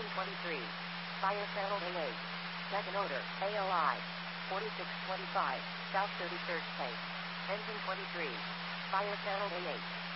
Engine 23. Fire channel A8. Second order, AOI. 4625, South 33rd Place. Engine 23. Fire channel A8.